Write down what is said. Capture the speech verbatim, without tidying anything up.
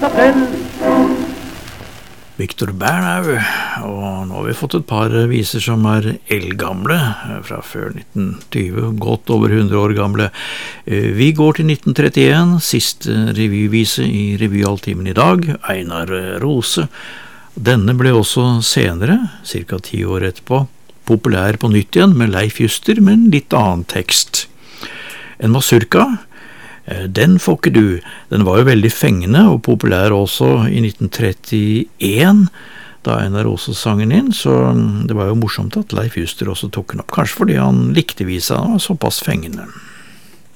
Victor Bernau, og nå har vi fått et par viser som er eldgamle, fra før nitten tjue, godt over hundre år gamle. Vi går til nitten trettien, siste revyvise i revyaltimen i dag, Einar Rose. Denne ble også senere, cirka ti år etterpå, populær på nytt igjen med Leif Juster, med en litt annen tekst. En mazurka, den får ikke du. Den var jo veldig fengende og populær også i nitten trettien, da Einar Rose sang den inn, så det var jo morsomt at Leif Juster også tok den opp, kanskje fordi han likte visa, og var såpass fengende.